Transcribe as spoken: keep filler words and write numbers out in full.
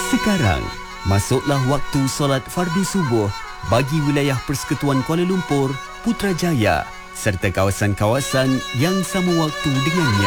Sekarang, masuklah waktu solat fardu subuh bagi wilayah Persekutuan Kuala Lumpur, Putrajaya serta kawasan-kawasan yang sama waktu dengannya.